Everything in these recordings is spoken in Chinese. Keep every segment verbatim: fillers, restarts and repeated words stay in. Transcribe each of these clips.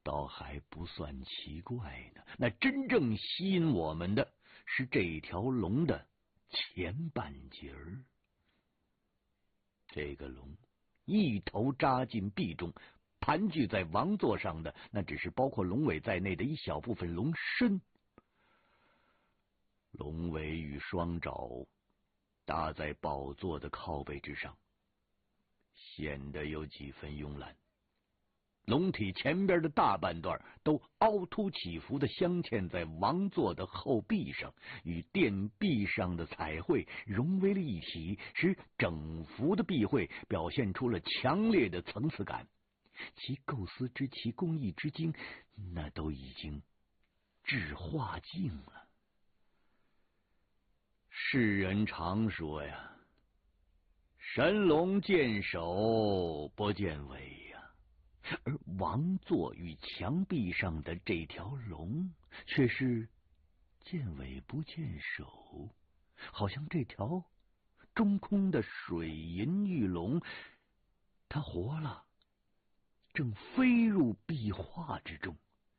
倒还不算奇怪呢。那真正吸引我们的是这条龙的前半截儿。这个龙一头扎进壁中，盘踞在王座上的那只是包括龙尾在内的一小部分龙身。龙尾与双爪搭在宝座的靠背之上，显得有几分慵懒。龙体前边的大半段都凹凸起伏的镶嵌在王座的后壁上，与殿壁上的彩绘融为了一体，使整幅的壁绘表现出了强烈的层次感。其构思之奇、工艺之精，那都已经至画境了。世人常说呀，神龙见首不见尾呀，而王座与墙壁上的这条龙却是见尾不见首，好像这条中空的水银玉龙，它活了，正飞入壁画之中。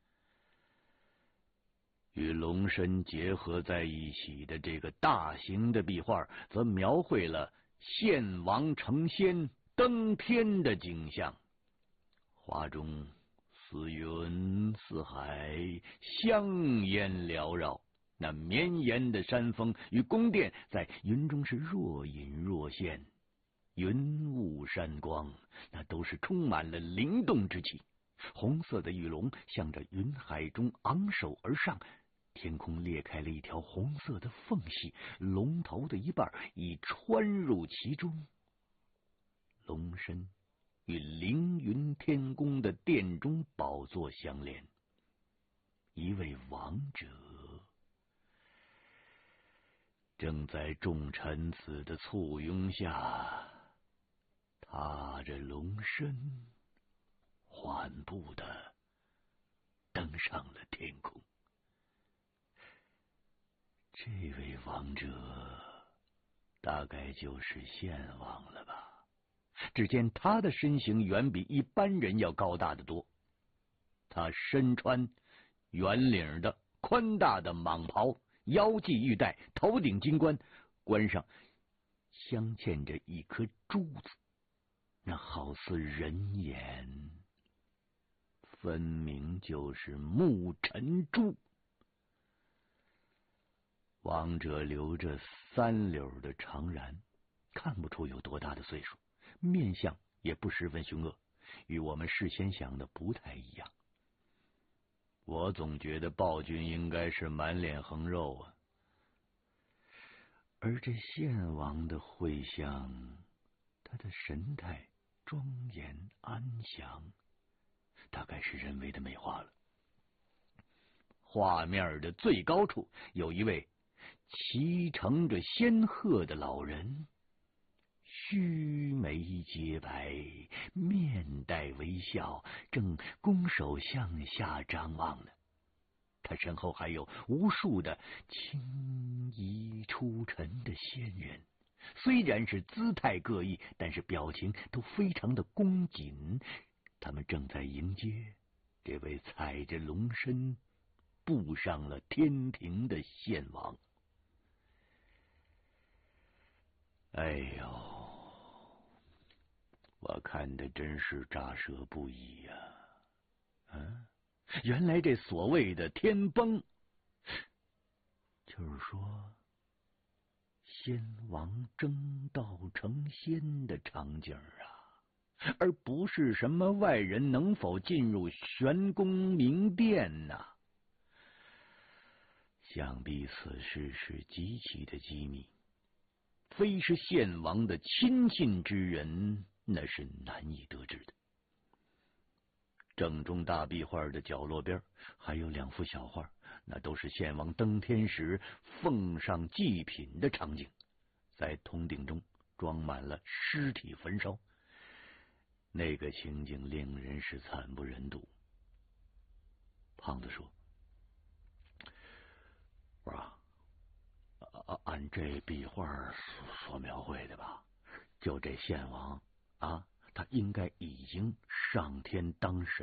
与龙身结合在一起的这个大型的壁画，则描绘了献王成仙登天的景象。画中似云似海，香烟缭绕，那绵延的山峰与宫殿在云中是若隐若现，云雾山光，那都是充满了灵动之气。红色的玉龙向着云海中昂首而上，天空裂开了一条红色的缝隙，龙头的一半已穿入其中。龙身与凌云天宫的殿中宝座相连，一位王者正在众臣子的簇拥下，踏着龙身缓步的登上了天空。这位王者大概就是献王了吧？只见他的身形远比一般人要高大得多，他身穿圆领的宽大的蟒袍，腰系玉带，头顶金冠，冠上镶嵌着一颗珠子，那好似人眼，分明就是木尘珠。王者留着三绺的长髯，看不出有多大的岁数，面相也不十分凶恶，与我们事先想的不太一样。我总觉得暴君应该是满脸横肉啊，而这献王的会相，他的神态庄严安详，大概是人为的美化了。画面的最高处有一位骑乘着仙鹤的老人，须眉洁白，面带微笑，正拱手向下张望呢。他身后还有无数的青衣出尘的仙人，虽然是姿态各异，但是表情都非常的恭谨。他们正在迎接这位踩着龙身步上了天庭的献王。哎呦，我看的真是乍舌不已呀！啊，原来这所谓的天崩，就是说仙王争道成仙的场景啊，而不是什么外人能否进入玄宫明殿呐、啊。想必此事是极其的机密，非是献王的亲信之人，那是难以得知的。正中大壁画的角落边还有两幅小画，那都是献王登天时奉上祭品的场景，在铜鼎中装满了尸体焚烧，那个情景令人是惨不忍睹。胖子说：“我说啊，按这壁画所所描绘的吧，就这献王啊，他应该已经上天当神。”